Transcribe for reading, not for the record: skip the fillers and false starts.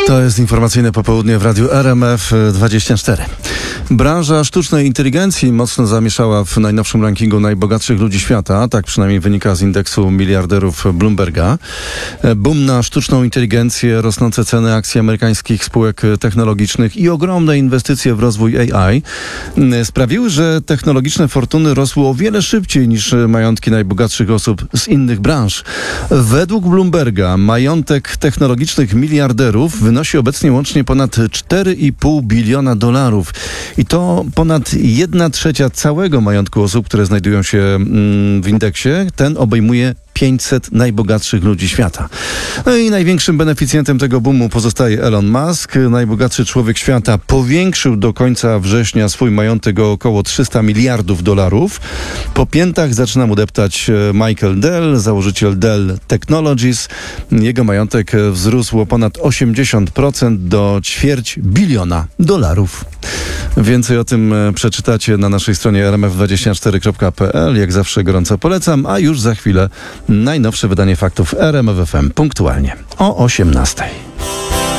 To jest informacyjne popołudnie w radiu RMF24. Branża sztucznej inteligencji mocno zamieszała w najnowszym rankingu najbogatszych ludzi świata. Tak przynajmniej wynika z indeksu miliarderów Bloomberga. Boom na sztuczną inteligencję, rosnące ceny akcji amerykańskich spółek technologicznych i ogromne inwestycje w rozwój AI sprawiły, że technologiczne fortuny rosły o wiele szybciej niż majątki najbogatszych osób z innych branż. Według Bloomberga majątek technologicznych miliarderów wynosi obecnie łącznie ponad 4,5 biliona dolarów. I to ponad 1/3 całego majątku osób, które znajdują się w indeksie. Ten obejmuje 500 najbogatszych ludzi świata. No i największym beneficjentem tego boomu pozostaje Elon Musk. Najbogatszy człowiek świata powiększył do końca września swój majątek o około 300 miliardów dolarów. Po piętach zaczyna mu deptać Michael Dell, założyciel Dell Technologies. Jego majątek wzrósł o ponad 80% do $250 miliona. Więcej o tym przeczytacie na naszej stronie rmf24.pl. Jak zawsze gorąco polecam, a już za chwilę najnowsze wydanie faktów RMF FM punktualnie o 18:00.